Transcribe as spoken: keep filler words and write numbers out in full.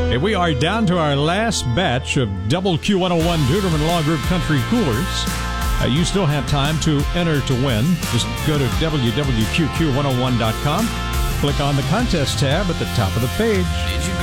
Hey, we are down to our last batch of Double Q one oh one Duderman Law Group Country Coolers. Uh, you still have time to enter to win. Just go to w w w dot q q one oh one dot com. Click on the contest tab at the top of the page.